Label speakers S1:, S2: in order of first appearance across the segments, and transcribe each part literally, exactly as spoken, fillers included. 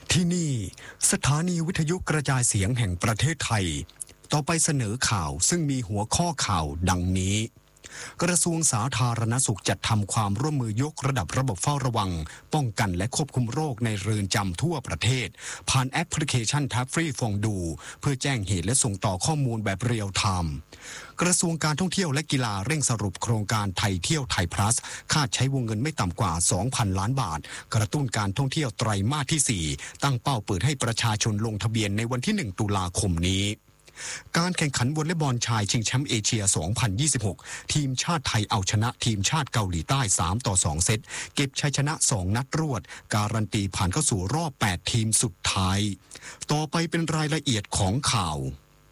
S1: ที่นี่สถานีวิทยุกระจายเสียงแห่งประเทศไทยต่อไปเสนอข่าวซึ่งมีหัวข้อข่าวดังนี้กระทรวงสาธารณสุขจัดทำความร่วมมือยกระดับระบบเฝ้าระวังป้องกันและควบคุมโรคในเรือนจำทั่วประเทศผ่านแอปพลิเคชัน ทัฟฟี่ ฟองดูเพื่อแจ้งเหตุและส่งต่อข้อมูลแบบเรียลไทม์กระทรวงการท่องเที่ยวและกีฬาเร่งสรุปโครงการไทยเที่ยวไทยพลัสคาดใช้วงเงินไม่ต่ำกว่า สองพัน ล้านบาทกระตุ้นการท่องเที่ยวไตรมาสที่สี่ตั้งเป้าเปิดให้ประชาชนลงทะเบียนในวันที่หนึ่งตุลาคมนี้การแข่งขันวอลเลย์บอลชายชิงแชมป์เอเชีย สองพันยี่สิบหก ทีมชาติไทยเอาชนะทีมชาติเกาหลีใต้ สามต่อสอง เซตเก็บชัยชนะสองนัดรวดการันตีผ่านเข้าสู่รอบแปดทีมสุดท้ายต่อไปเป็นรายละเอียดของข่าว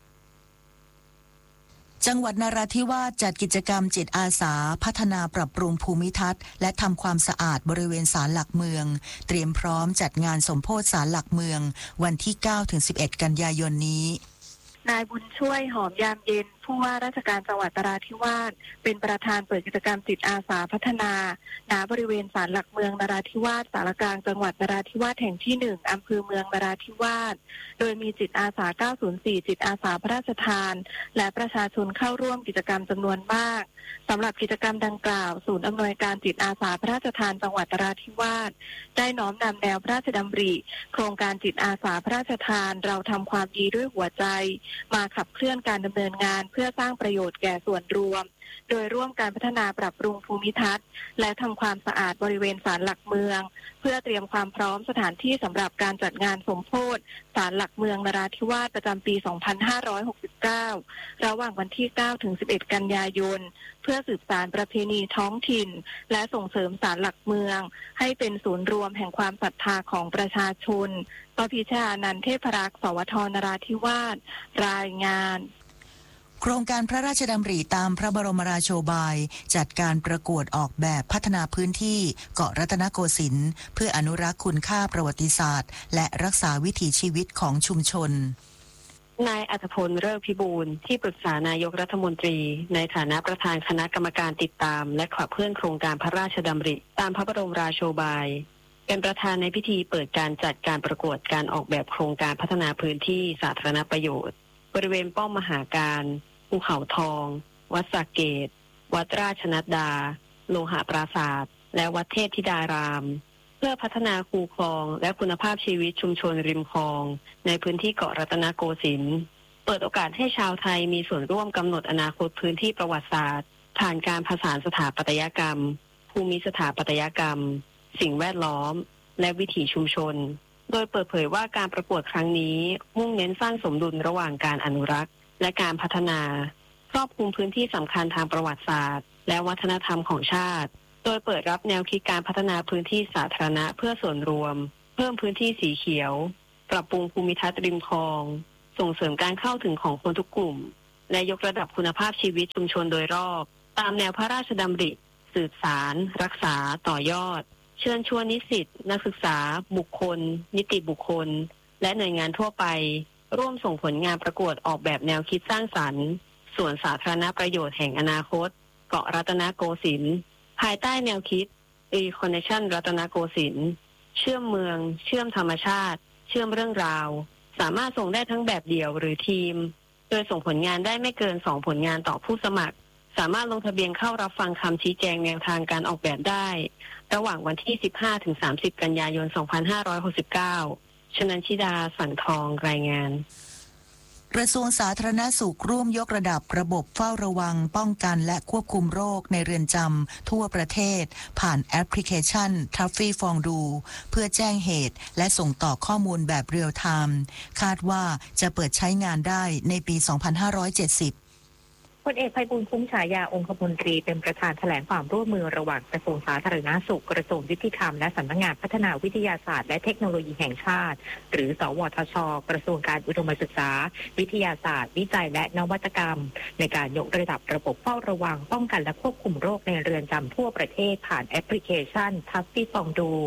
S2: จังหวัดนราธิวาสจัดกิจกรรมจิตอาสาพัฒนาปรับปรุงภูมิทัศน์และทำความสะอาดบริเวณศาลหลักเมืองเตรียมพร้อมจัดงานสมโภชศาลหลักเมืองวันที่ เก้าถึงสิบเอ็ด กันยายนนี้
S3: นายบุญช่วยหอมยามเย็นผู้ว่าราชการจังหวัดนราธิวาสเป็นประธานเปิดกิจกรรมจิตอาสาพัฒนาณบริเวณศาลหลักเมืองนราธิวาสศาลกลางจังหวัดนราธิวาสแห่งที่หนึ่งอำเภอเมืองนราธิวาสโดยมีจิตอาสาเก้าศูนย์สี่จิตอาสาพระราชทานและประชาชนเข้าร่วมกิจกรรมจำนวนมากสำหรับกิจกรรมดังกล่าวศูนย์อำนวยการจิตอาสาพระราชทานจังหวัดนราธิวาสได้น้อมนำแนวพระราชดำริโครงการจิตอาสาพระราชทานเราทำความดีด้วยหัวใจมาขับเคลื่อนการดำเนินงานเพื่อสร้างประโยชน์แก่ส่วนรวมโดยร่วมการพัฒนาปรับปรุงภูมิทัศน์และทำความสะอาดบริเวณศาลหลักเมืองเพื่อเตรียมความพร้อมสถานที่สำหรับการจัดงานสมโภชศาลหลักเมืองนราธิวาสประจำปี สองพันห้าร้อยหกสิบเก้า ระหว่างวันที่ เก้าถึงสิบเอ็ด กันยายนเพื่อสืบสานประเพณีท้องถิ่นและส่งเสริมศาลหลักเมืองให้เป็นศูนย์รวมแห่งความศรัทธาของประชาชนปพิชานันท์เทพรักษ์สวทนราธิวาสรายงาน
S2: โครงการพระราชดำริตามพระบรมราโชบายจัดการประกวดออกแบบพัฒนาพื้นที่เกาะรัตนโกสินทร์เพื่ออนุรักษ์คุณค่าประวัติศาสตร์และรักษาวิถีชีวิตของชุมชน
S4: นายอัธพลฤกษ์พิบูลที่ปรึกษานายกรัฐมนตรีในฐานะประธานคณะกรรมการติดตามและขับเคลื่อนโครงการพระราชดำริตามพระบรมราโชบายเป็นประธานในพิธีเปิดการจัดการประกวดการออกแบบโครงการพัฒนาพื้นที่สาธารณประโยชน์บริเวณป้อมมหาการภูเขาทองวัดสระเกตวัดราชนัดดาโลหะปราสาทและวัดเทพธิดารามเพื่อพัฒนาคูคลองและคุณภาพชีวิตชุมชนริมคลองในพื้นที่เกาะรัตนโกสินทร์เปิดโอกาสให้ชาวไทยมีส่วนร่วมกำหนดอนาคตพื้นที่ประวัติศาสตร์ผ่านการผสานสถาปัตยกรรมภูมิสถาปัตยกรรมสิ่งแวดล้อมและวิถีชุมชนโดยเปิดเผยว่าการประกวดครั้งนี้มุ่งเน้นสร้างสมดุลระหว่างการอนุรักษ์และการพัฒนาครอบคลุมพื้นที่สำคัญทางประวัติศาสตร์และวัฒนธรรมของชาติโดยเปิดรับแนวคิดการพัฒนาพื้นที่สาธารณะเพื่อส่วนรวมเพิ่มพื้นที่สีเขียวปรับปรุงภูมิทัศน์ริมคลองส่งเสริมการเข้าถึงของคนทุกกลุ่มและยกระดับคุณภาพชีวิตชุมชนโดยรอบตามแนวพระราชดำริสืบสารรักษาต่อยอดเชิญชวนนิสิตนักศึกษาบุคคลนิติบุคคลและหน่วยงานทั่วไปร่วมส่งผลงานประกวดออกแบบแนวคิดสร้างสรรค์ส่วนสาธารณประโยชน์แห่งอนาคตเกาะรัตนโกสินทร์ภายใต้แนวคิด Reconnection รัตนโกสินทร์เชื่อมเมืองเชื่อมธรรมชาติเชื่อมเรื่องราวสามารถส่งได้ทั้งแบบเดี่ยวหรือทีมโดยส่งผลงานได้ไม่เกินสองผลงานต่อผู้สมัครสามารถลงทะเบียนเข้ารับฟังคำชี้แจงแนวทางการออกแบบได้ระหว่างวันที่ สิบห้าถึงสามสิบ กันยายน สองพันห้าร้อยหกสิบเก้าชนันชิดาสังทองรายงาน
S2: กระทรวงสาธารณสุขร่วมยกระดับระบบเฝ้าระวังป้องกันและควบคุมโรคในเรือนจำทั่วประเทศผ่านแอปพลิเคชัน ทัฟฟี่ ฟองดูเพื่อแจ้งเหตุและส่งต่อข้อมูลแบบเรียลไทม์คาดว่าจะเปิดใช้งานได้ในปี สองพันห้าร้อยเจ็ดสิบ
S5: พลเอกไพบูลย์คุ้มฉายาองคมนตรีเป็นประธานแถลงความร่วมมือระหว่างกระทรวงสาธารณสุขกระทรวงยุติธรรมและสำนักงานพัฒนาวิทยาศาสตร์และเทคโนโลยีแห่งชาติหรือสวทช.กระทรวงการอุดมศึกษาวิทยาศาสตร์วิจัยและนวัตกรรมในการยกระดับระบบเฝ้าระวังป้องกันและควบคุมโรคในเรือนจำทั่วประเทศผ่านแอปพลิเคชัน ทัฟฟี่ ฟองดู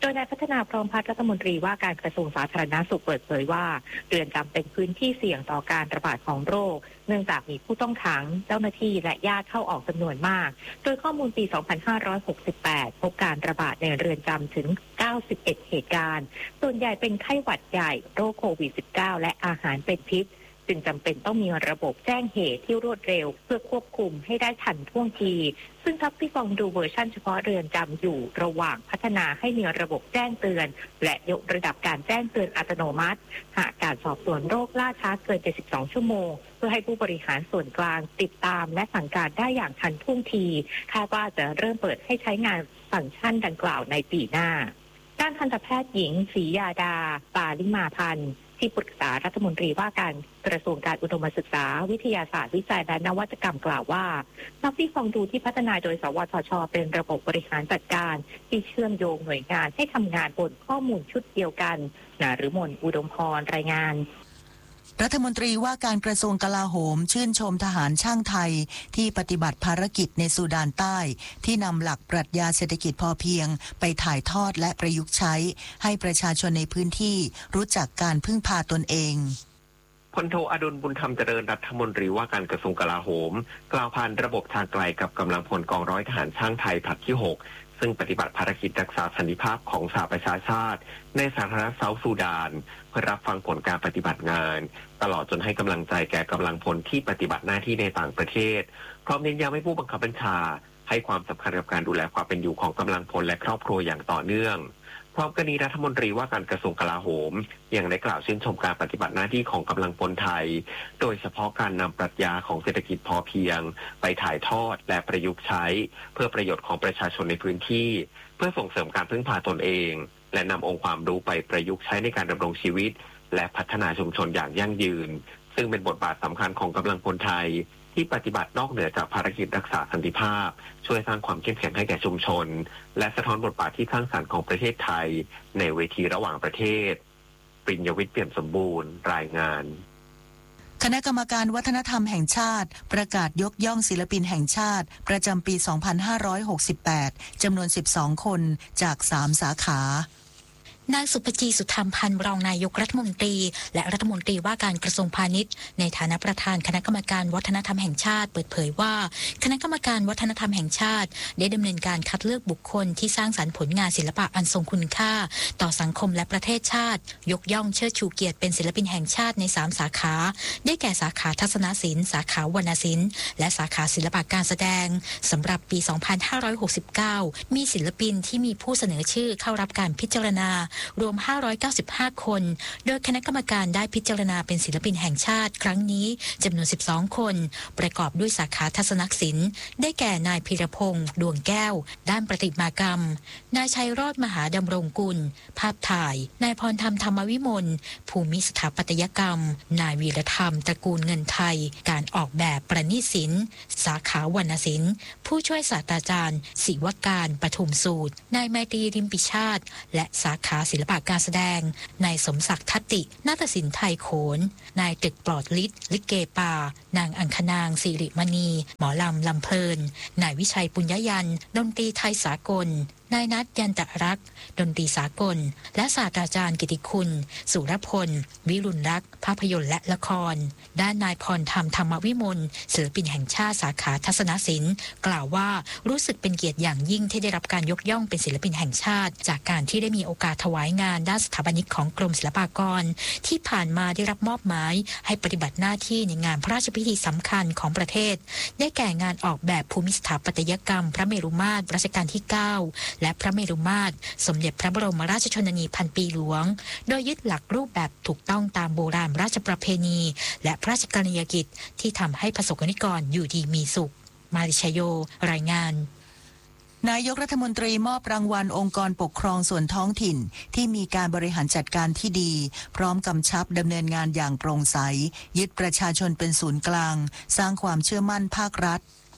S5: โดยนายพัฒนาพร้อมพัฒน์รัฐมนตรีว่าการกระทรวงสาธารณสุขเปิดเผยว่าเรือนจำเป็นพื้นที่เสี่ยงต่อการระบาดของโรคเนื่องจากมีผู้ต้องขังเจ้าหน้าที่และญาติเข้าออกจำนวนมากโดยข้อมูลปี สองพันห้าร้อยหกสิบแปด พบการระบาดในเรือนจำถึง เก้าสิบเอ็ด เหตุการณ์ส่วนใหญ่เป็นไข้หวัดใหญ่โรคโควิด สิบเก้า และอาหารเป็นพิษจึงจำเป็นต้องมีระบบแจ้งเหตุที่รวดเร็วเพื่อควบคุมให้ได้ทันท่วงทีซึ่งทัพที่ฟองดูเวอร์ชันเฉพาะเรือนจำอยู่ระหว่างพัฒนาให้มีระบบแจ้งเตือนและยกระดับการแจ้งเตือนอัตโนมัติหากการสอบสวนโรคล่าช้าเกินเจ็ดสิบสองชั่วโมงเพื่อให้ผู้บริหารส่วนกลางติดตามและสั่งการได้อย่างทันท่วงทีคาดว่าจะเริ่มเปิดให้ใช้งานฟังก์ชันดังกล่าวในปีหน้าด้านทันตแพทย์หญิงศรียาดาปาลิมาพันธ์ที่ปรึกษารัฐมนตรีว่าการกระทรวงการอุดมศึกษาวิทยาศาสตร์วิจัยและนวัตกรรมกล่าวว่าทัพที่ฟองดูที่พัฒนาโดยสวทช.เป็นระบบบริหารจัดการที่เชื่อมโยงหน่วยงานให้ทำงานบนข้อมูลชุดเดียวกันนฤมลอุดมพรรายงาน
S2: รัฐมนตรีว่าการกระทรวงกลาโหมชื่นชมทหารช่างไทยที่ปฏิบัติภารกิจในซูดานใต้ที่นำหลักปรัชญาเศรษฐกิจพอเพียงไปถ่ายทอดและประยุกต์ใช้ให้ประชาชนในพื้นที่รู้จักการพึ่งพาตนเอง
S6: พลโทอดุลบุญธรรมเจริญรัฐมนตรีว่าการกระทรวงกลาโหมกล่าวผ่านระบบทางไกลกับกำลังพลกองร้อยทหารช่างไทยผลัดที่หกซึ่งปฏิบัติภารกิจรักษาสันติภาพของสหประชาชาติในสาธารณรัฐเซาท์ซูดานเพื่อรับฟังผลการปฏิบัติงานตลอดจนให้กำลังใจแก่กำลังพลที่ปฏิบัติหน้าที่ในต่างประเทศพร้อมเน้นย้ำให้ผู้บังคับบัญชาให้ความสำคัญกับการดูแลความเป็นอยู่ของกำลังพลและครอบครัวอย่างต่อเนื่องพร้อมกันนี้รัฐมนตรีว่าการกระทรวงกลาโหมยังได้กล่าวชื่นชมการปฏิบัติหน้าที่ของกำลังพลไทยโดยเฉพาะการนำปรัชญาของเศรษฐกิจพอเพียงไปถ่ายทอดและประยุกต์ใช้เพื่อประโยชน์ของประชาชนในพื้นที่เพื่อส่งเสริมการพึ่งพาตนเองและนำองค์ความรู้ไปประยุกต์ใช้ในการดำรงชีวิตและพัฒนาชุมชนอย่างยั่งยืนซึ่งเป็นบทบาทสำคัญของกำลังพลไทยที่ปฏิบัตินอกเหนือจากภารกิจรักษาสันติภาพช่วยสร้างความเข้มแข็งให้แก่ชุมชนและสะท้อนบทบาทที่สร้างสรรค์ของประเทศไทยในเวทีระหว่างประเทศปริญญวิทย์เปี่ยมสมบูรณ์รายงาน
S2: คณะกรรมการวัฒนธรรมแห่งชาติประกาศยกย่องศิลปินแห่งชาติประจำปี สองพันห้าร้อยหกสิบแปด จำนวน สิบสอง คนจากสามสาขานางสุภจีสุธรรมพันธ์รองนายกรัฐมนตรีและรัฐมนตรีว่าการกระทรวงพาณิชย์ในฐานะประธานคณะกรรมการวัฒนธรรมแห่งชาติเปิดเผยว่าคณะกรรมการวัฒนธรรมแห่งชาติได้ดำเนินการคัดเลือกบุคคลที่สร้างสรรค์ผลงานศิลปะอันทรงคุณค่าต่อสังคมและประเทศชาติยกย่องเชิดชูเกียรติเป็นศิลปินแห่งชาติในสามสาขาได้แก่สาขาทัศนศิลป์สาขาวรรณศิลป์และสาขาศิลปะการแสดงสำหรับปี สองพันห้าร้อยหกสิบเก้า มีศิลปินที่มีผู้เสนอชื่อเข้ารับการพิจารณารวมห้าร้อยเก้าสิบห้าคนโดยคณะกรรมการได้พิจารณาเป็นศิลปินแห่งชาติครั้งนี้จำนวนสิบสองคนประกอบด้วยสาขาทัศนศิลป์ได้แก่นายพีรพงษ์ดวงแก้วด้านประติมากรรมนายชัยรอดมหาดำรงกุลภาพถ่ายนายพรธรรมธรรมวิมลภูมิสถาปัตยกรรมนายวีรธรรมตระกูลเงินไทยการออกแบบประณีตศิลป์สาขาวรรณศิลป์ผู้ช่วยศาสตราจารย์ศิวการปทุมสูตรนายไมตรีริมปิชาติและสาขาศิลปะการแสดงนายสมศักดิ์ทัตตินาฏศิลป์ไทยโขนนายตึกปลอดฤทธิ์ลิเกป่านางอังคนางสิริมณีหมอลำลำเพลินนายวิชัยปุญญยันต์ดนตรีไทยสากลนายนัทยันตรักษ์ดนตรีสากลและศาสตราจารย์กิติคุณสุรพลวิรุณรักษ์ภาพยนตร์และละครด้านนายพรธรรมธรรมวิมลศิลปินแห่งชาติสาขาทัศนศิลป์กล่าวว่ารู้สึกเป็นเกียรติอย่างยิ่งที่ได้รับการยกย่องเป็นศิลปินแห่งชาติจากการที่ได้มีโอกาสถวายงานด้านสถาปนิกของกรมศิลปากรที่ผ่านมาได้รับมอบหมายให้ปฏิบัติหน้าที่ในงานพระราชพิธีสำคัญของประเทศได้แก่งานออกแบบภูมิสถาปัตยกรรมพระเมรุมาตรรัชกาลที่เก้าและพระเมรุมาตรสมเด็จพระบรมราชชนนีพันปีหลวงโดยยึดหลักรูปแบบถูกต้องตามโบราณราชประเพณีและพระราชกรณียกิจที่ทำให้ประสบกนิกรอยู่ดีมีสุขมาริชโยรายงานนายกรัฐมนตรีมอบรางวัลองค์กรปกครองส่วนท้องถิ่นที่มีการบริหารจัดการที่ดีพร้อมกำชับดำเนินงานอย่างโปร่งใสยึดประชาชนเป็นศูนย์กลางสร้างความเชื่อมั่นภาครัฐ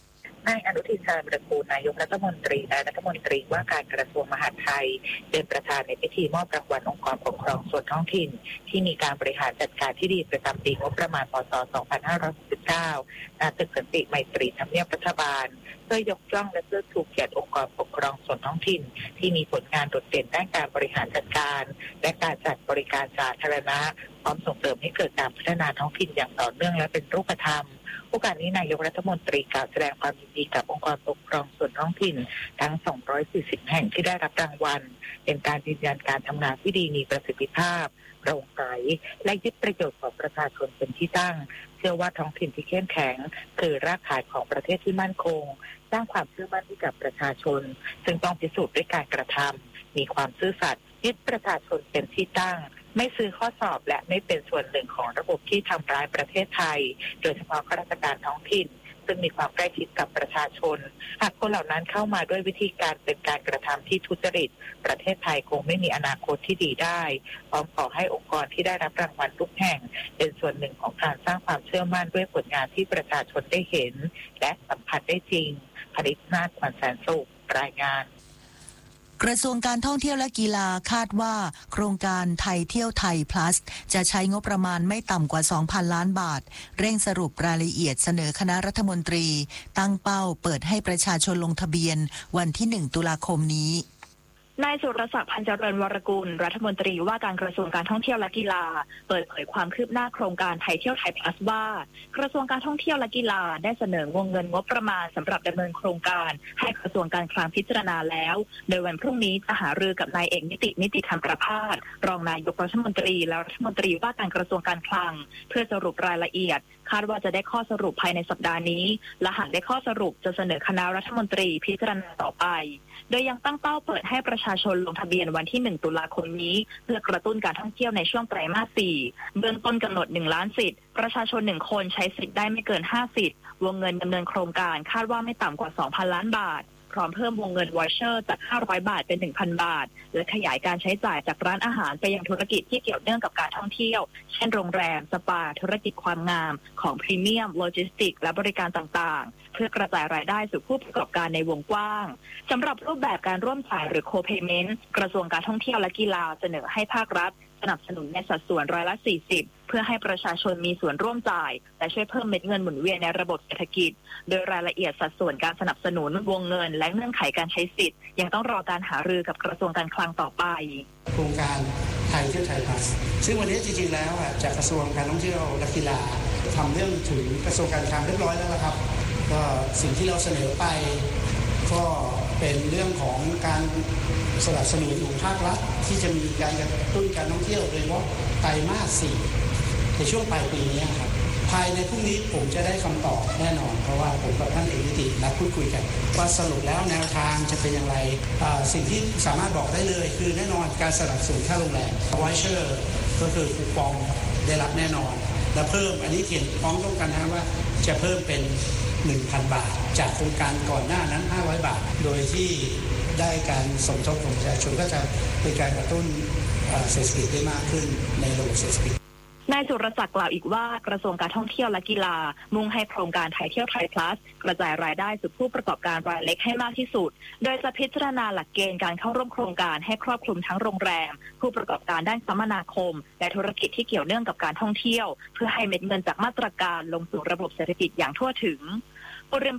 S5: นายอนุทินชาญวิรากูลนายกรัฐมนตรีและรัฐมนตรีว่าการกระทรวงมหาดไทยเป็นประธานในพิธีมอบรางวัลองค์กรปกครองส่วนท้องถิ่นที่มีการบริหารจัดการที่ดีประจำปีงบประมาณพ.ศ. สองพันห้าร้อยหกสิบเก้า ณ ตึกสันติไมตรีทำเนียบรัฐบาลเพื่อยกย่องและเทิดทูนเกียรติองค์กรปกครองส่วนท้องถิ่นที่มีผลงานโดดเด่นด้านการบริหารจัดการและการจัดบริการสาธารณะพร้อมส่งเสริมให้เกิดการพัฒนาท้องถิ่นอย่างต่อเนื่องและเป็นรูปธรรมโอกาสนี้นายกรัฐมนตรีกล่าวแสดงความยินดีกับองค์กรปกครองส่วนท้องถิ่นทั้งสองร้อยสี่สิบแห่งที่ได้รับรางวัลเป็นการยืนยันการทำงานที่ดีมีประสิทธิภาพโปร่งใสและยึดประโยชน์ของประชาชนเป็นที่ตั้งเชื่อว่าท้องถิ่นที่เข้มแข็งคือรากฐานของประเทศที่มั่นคงสร้างความเชื่อมั่นให้กับประชาชนซึ่งต้องพิสูจน์ด้วยการกระทำมีความซื่อสัตย์ยึดประชาชนเป็นที่ตั้งไม่ซื้อข้อสอบและไม่เป็นส่วนหนึ่งของระบบที่ทำร้ายประเทศไทยโดยเฉพาะข้าราชการท้องถิ่นซึ่งมีความใกล้ชิดกับประชาชนหากคนเหล่านั้นเข้ามาด้วยวิธีการเป็นการกระทำที่ทุจริตประเทศไทยคงไม่มีอนาคตที่ดีได้พร้อมขอให้องค์กรที่ได้รับรางวัลทุกแห่งเป็นส่วนหนึ่งของการสร้างความเชื่อมั่นด้วยผลงานที่ประชาชนได้เห็นและสัมผัสได้จริงผลิตนาถ ขวัญแสนสุขรายงาน
S2: กระทรวงการท่องเที่ยวและกีฬาคาดว่าโครงการไทยเที่ยวไทย plus จะใช้งบประมาณไม่ต่ำกว่า สองพัน ล้านบาทเร่งสรุปรายละเอียดเสนอคณะรัฐมนตรีตั้งเป้าเปิดให้ประชาชนลงทะเบียนวันที่หนึ่งตุลาคมนี้
S7: นายสุรศักดิ์ พันเจริญวรกุลรัฐมนตรีว่าการกระทรวงการท่องเที่ยวและกีฬาเปิดเผยความคืบหน้าโครงการไทยเที่ยวไทย plus ว่ากระทรวงการท่องเที่ยวและกีฬาได้เสนอวงเงินงบประมาณสำหรับดำเนินโครงการให้กระทรวงการคลังพิจารณาแล้วโดยวันพรุ่งนี้จะหารือกับนายเอกนิตินิติธรรมประภาสรองนายกรัฐมนตรีและรัฐมนตรีว่าการกระทรวงการคลังเพื่อสรุปรายละเอียดคาดว่าจะได้ข้อสรุปภายในสัปดาห์นี้และหากได้ข้อสรุปจะเสนอคณะรัฐมนตรีพิจารณาต่อไปโดยยังตั้งเป้าเปิดให้ประชาชนลงทะเบียนวันที่หนึ่งตุลาคมนี้เพื่อกระตุ้นการท่องเที่ยวในช่วงไตรมาสสี่เบื้องต้นกำหนดหนึ่งล้านสิทธิ์ประชาชนหนึ่งคนใช้สิทธิ์ได้ไม่เกินห้าสิทธิ์วงเงินดำเนินโครงการคาดว่าไม่ต่ำกว่า สองพัน ล้านบาทพร้อมเพิ่มวงเงินวอเชอร์จากห้าร้อยบาทเป็น หนึ่งพัน บาทและขยายการใช้จ่ายจากร้านอาหารไปยังธุรกิจที่เกี่ยวเนื่องกับการท่องเที่ยวเช่นโรงแรมสปาธุรกิจความงามของพรีเมียมโลจิสติกและบริการต่างๆเพื่อกระจายรายได้สู่ผู้ประกอบการในวงกว้างสำหรับรูปแบบการร่วมจ่ายหรือโคเพย์เมนต์กระทรวงการท่องเที่ยวและกีฬาเสนอให้ภาครัฐสนับสนุนในสัดส่วนร้อยละสี่สิบเพื่อให้ประชาชนมีส่วนร่วมจ่ายและช่วยเพิ่มเม็ดเงินหมุนเวียนในระบบเศรษฐกิจโดยรายละเอียดสัดส่วนการสนับสนุนวงเงินและเงื่อนไขการใช้สิทธิ์ยังต้องรอการหารือกับกระทรวงการคลังต่อไป
S8: โครงการไทยเที่ยวไทยพลัสซึ่งวันนี้จริงๆแล้วจากกระทรวงการท่องเที่ยวและกีฬาทำเรื่องถึงกระทรวงการคลังเรียบร้อยแล้วละครับก็สิ่งที่เราเสนอไปก็เป็นเรื่องของการสนับสนุนของภาครัฐที่จะมีการกระตุ้นการท่องเที่ยวโดยเฉพาะไตรมาสสี่ในช่วงปลายปีนี้ครับภายในพรุ่งนี้ผมจะได้คำตอบแน่นอนเพราะว่าผมกับท่านเอกนิตินัดพูดคุยกันว่าสรุปแล้วแนวทางจะเป็นอย่างไรสิ่งที่สามารถบอกได้เลยคือแน่นอนการสนับสนุนค่าโรงแรมวอเชอร์ก็คือคูปองได้รับแน่นอนและเพิ่มอันนี้เขียนพ้องต้องกันนะว่าจะเพิ่มเป็น หนึ่งพัน บาทจากโครงการก่อนหน้านั้นห้าร้อยบาทโดยที่ได้การสมทบของประชาชนก็จะเป็นการกระตุ้นเศรษฐกิจได้มากขึ้นในระบบเศรษฐกิจ
S7: นายสุรศักดิ์กล่าวอีกว่ากระทรวงการท่องเที่ยวและกีฬามุ่งให้โครงการไทยเที่ยวไทย plus กระจายรายได้สู่ผู้ประกอบการรายเล็กให้มากที่สุดโดยจะพิจารณาหลักเกณฑ์การเข้าร่วมโครงการให้ครอบคลุมทั้งโรงแรมผู้ประกอบการด้านคมนาคมและธุรกิจที่เกี่ยวเนื่องกับการท่องเที่ยวเพื่อให้เม็ดเงินจากมาตรการลงสู่ระบบเศรษฐกิจอย่างทั่วถึง